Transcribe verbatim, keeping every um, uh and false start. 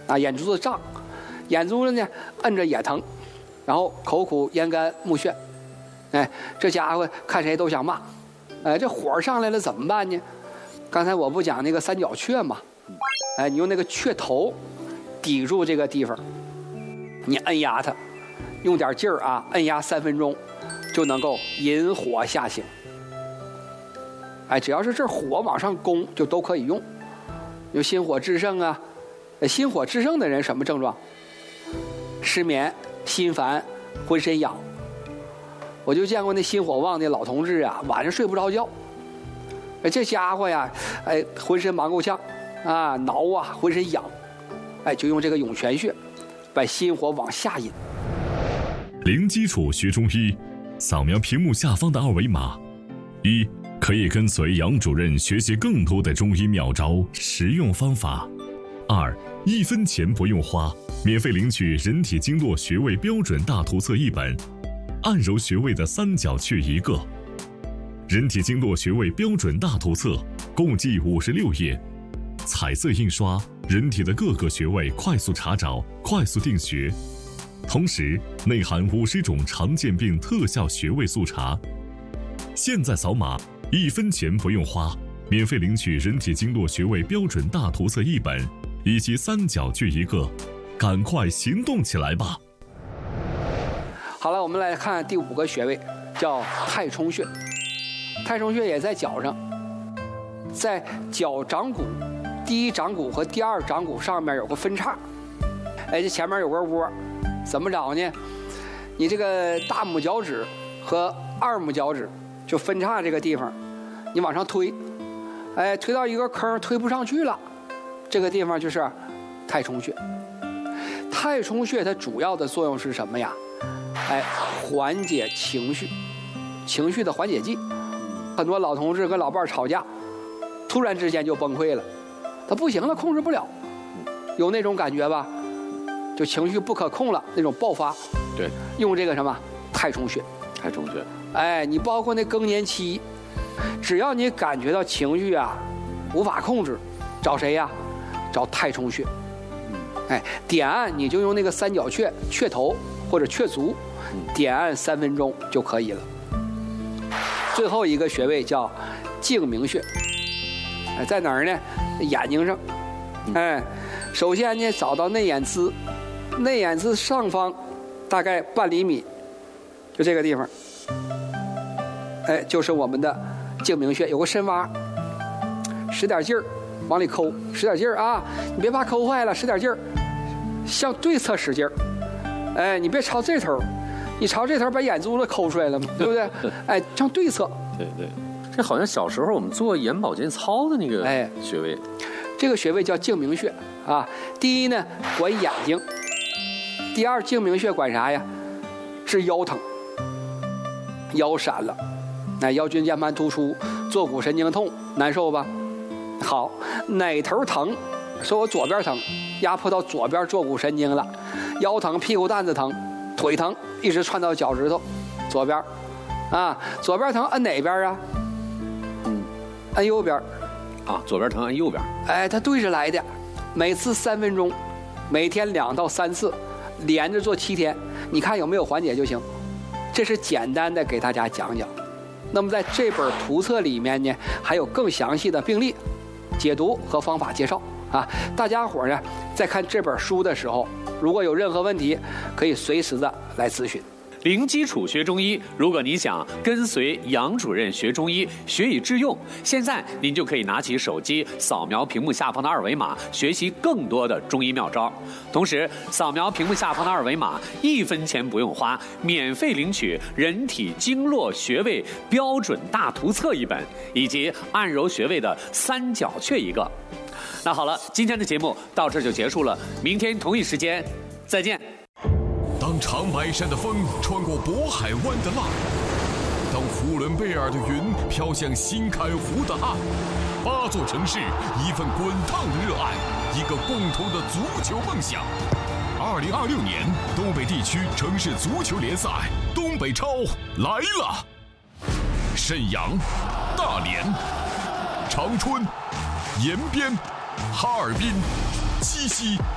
啊，眼珠子胀，眼珠子呢摁着也疼，然后口苦咽干目眩，哎，这家伙看谁都想骂，哎，这火上来了怎么办呢？刚才我不讲那个三角雀吗？哎，你用那个雀头抵住这个地方，你摁压它，用点劲儿啊，摁压三分钟，就能够引火下行。哎，只要是这火往上攻，就都可以用。有心火炽盛啊，心火炽盛的人什么症状？失眠、心烦、浑身痒。我就见过那心火旺的老同志啊，晚上睡不着觉。哎，这家伙呀，哎，浑身忙够呛啊，挠啊，浑身痒。哎，就用这个涌泉穴，把心火往下引。 零基础学中医，扫描屏幕下方的二维码。一，可以跟随杨主任学习更多的中医妙招、实用方法。二，一分钱不用花，免费领取人体经络穴位标准大图册一本，按揉穴位的三角穴一个。人体经络穴位标准大图册共计五十六页，彩色印刷，人体的各个穴位快速查找、快速定穴，同时内含五十种常见病特效穴位速查。现在扫码，一分钱不用花，免费领取人体经络穴位标准大图册一本，以及三角穴一个，赶快行动起来吧！ 好了，我们来看第五个穴位，叫太冲穴。太冲穴也在脚上，在脚掌骨第一掌骨和第二掌骨上面有个分叉，哎，这前面有个窝，怎么找呢？你这个大拇脚趾和二拇脚趾就分叉这个地方，你往上推，哎，推到一个坑推不上去了，这个地方就是太冲穴。太冲穴它主要的作用是什么呀？哎，缓解情绪，情绪的缓解剂。很多老同志跟老伴吵架，突然之间就崩溃了，他不行了，控制不了，有那种感觉吧？就情绪不可控了，那种爆发。 对， 用这个什么太冲穴。 太冲穴。 哎，你包括那更年期，只要你感觉到情绪啊无法控制，找谁呀？找太冲穴。哎，点按你就用那个三角穴穴头或者穴足，点按三分钟就可以了。最后一个穴位叫睛明穴，哎，在哪儿呢？眼睛上。哎，首先呢，找到内眼眦，内眼眦上方大概半厘米，就这个地方，哎，就是我们的睛明穴，有个深洼，使点劲儿往里抠，使点劲儿啊，你别怕抠坏了，使点劲儿，向对侧使劲儿，哎，你别朝这头。你朝这头把眼珠子抠出来了嘛，对不对？哎，向对侧。 对对，这好像小时候我们做眼保健操的那个哎穴位， 这个穴位叫睛明穴啊。第一呢，管眼睛；第二，睛明穴管啥呀？治腰疼，腰闪了，哎，腰椎间盘突出，坐骨神经痛，难受吧？好，哪头疼？说我左边疼，压迫到左边坐骨神经了，腰疼，屁股蛋子疼。腿疼一直窜到脚趾头，左边，啊，左边疼按哪边啊？嗯，按右边。 啊，左边疼按右边。 哎，它对着来的，每次三分钟，每天两到三次，连着做七天，你看有没有缓解就行。这是简单的给大家讲讲。那么在这本图册里面呢，还有更详细的病例、解读和方法介绍啊。大家伙呢，在看这本书的时候，如果有任何问题，可以随时的来咨询。 零基础学中医，如果你想跟随杨主任学中医，学以致用，现在您就可以拿起手机，扫描屏幕下方的二维码，学习更多的中医妙招。同时，扫描屏幕下方的二维码，一分钱不用花，免费领取人体经络穴位标准大图册一本，以及按揉穴位的三角穴一个。那好了，今天的节目到这就结束了，明天同一时间再见。 当长白山的风穿过渤海湾的浪，当呼伦贝尔的云飘向新开湖的岸，八座城市，一份滚烫的热爱，一个共同的足球梦想。二零二六年东北地区城市足球联赛东北超来了！沈阳、大连、长春、延边、哈尔滨、鸡西、